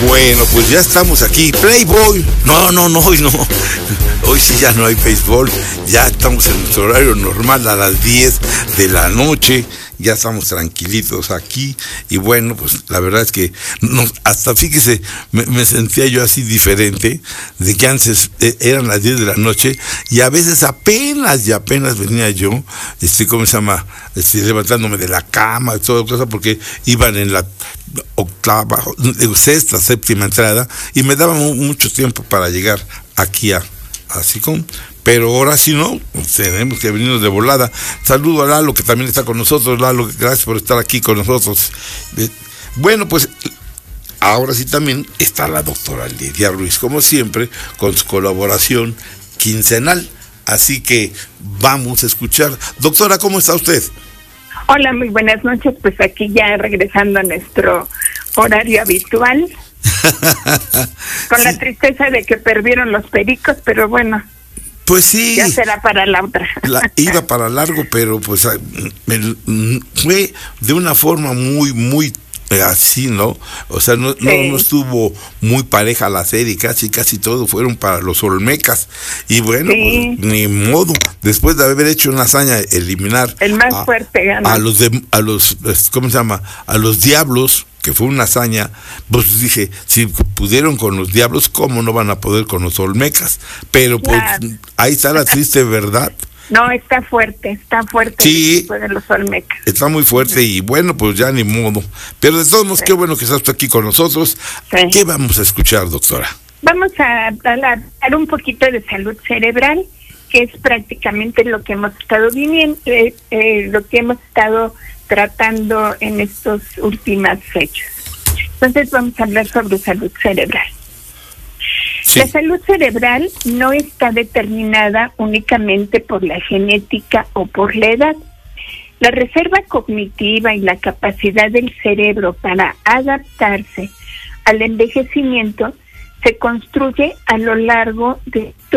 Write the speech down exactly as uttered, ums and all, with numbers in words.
Bueno, pues ya estamos aquí. Playboy. No, no, no, hoy no. Hoy sí ya no hay béisbol. Ya estamos en nuestro horario normal a las diez de la noche. Ya estamos tranquilitos aquí. Y bueno, pues la verdad es que no, hasta fíjese, me, me sentía yo así diferente, de que antes eh, eran las diez de la noche y a veces apenas y apenas venía yo, este, ¿cómo se llama? Este, levantándome de la cama y toda cosa, porque iban en la octava, sexta, séptima entrada y me daba mucho tiempo para llegar aquí a, a Sicom. Pero ahora sí no, tenemos que venirnos de volada. Saludo a Lalo, que también está con nosotros. Lalo, gracias por estar aquí con nosotros. Bueno, pues ahora sí también está la doctora Lidia Ruiz, como siempre, con su colaboración quincenal. Así que vamos a escuchar. Doctora, ¿cómo está usted? Hola, muy buenas noches. Pues aquí ya regresando a nuestro horario habitual. Con sí. La tristeza de que perdieron los pericos, pero bueno. Pues sí. Ya será para la otra. La, iba para largo, pero pues me, fue de una forma muy, muy así, ¿no? O sea, no, sí. no, no estuvo muy pareja la serie, casi, casi todo fueron para los Olmecas. Y bueno, sí. pues, ni modo. Después de haber hecho una hazaña, eliminar el más a, fuerte gana. a los de, a los, ¿cómo se llama? A los Diablos, que fue una hazaña, pues dije, si pudieron con los Diablos, ¿cómo no van a poder con los Olmecas? Pero pues claro. Ahí está la triste verdad. No, está fuerte, está fuerte. Sí, de los Olmecas. Está muy fuerte y bueno, pues ya ni modo. Pero de todos modos, sí. Qué bueno que estás aquí con nosotros. Sí. ¿Qué vamos a escuchar, doctora? Vamos a hablar un poquito de salud cerebral, que es prácticamente lo que hemos estado viviendo, eh, eh, lo que hemos estado tratando en estas últimas fechas. Entonces vamos a hablar sobre salud cerebral. Sí. La salud cerebral no está determinada únicamente por la genética o por la edad. La reserva cognitiva y la capacidad del cerebro para adaptarse al envejecimiento se construye a lo largo de